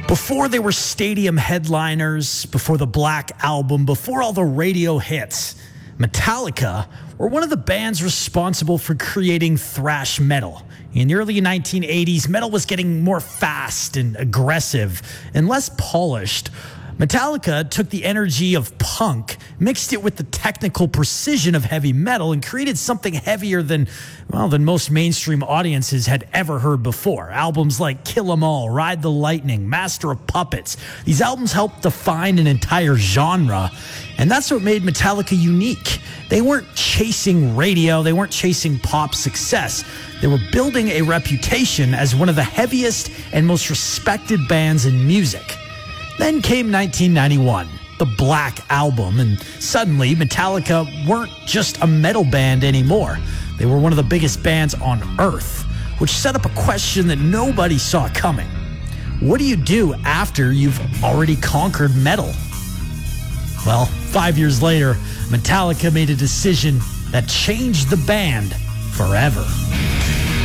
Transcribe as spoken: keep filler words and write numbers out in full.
Before they were stadium headliners, before the Black Album, before all the radio hits, Metallica were one of the bands responsible for creating thrash metal. In the early nineteen eighties, metal was getting more fast and aggressive and less polished. Metallica took the energy of punk, mixed it with the technical precision of heavy metal, and created something heavier than, well, than most mainstream audiences had ever heard before. Albums like Kill 'Em All, Ride the Lightning, Master of Puppets. These albums helped define an entire genre, and that's what made Metallica unique. They weren't chasing radio, they weren't chasing pop success. They were building a reputation as one of the heaviest and most respected bands in music. Then came nineteen ninety-one, the Black Album, and suddenly Metallica weren't just a metal band anymore. They were one of the biggest bands on Earth, which set up a question that nobody saw coming. What do you do after you've already conquered metal? Well, five years later, Metallica made a decision that changed the band forever.